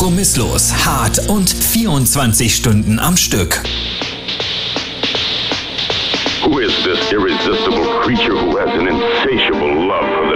Kompromisslos, hart und 24 Stunden am Stück. Who is this irresistible creature who has an insatiable love for